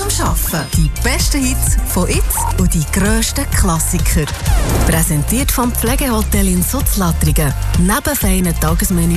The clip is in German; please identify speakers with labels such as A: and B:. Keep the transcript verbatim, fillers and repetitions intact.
A: Arbeiten. Die besten Hits von jetzt und die grössten Klassiker. Präsentiert vom Pflegehotel in Sutzlatrigen. Neben feinen Tagesmenü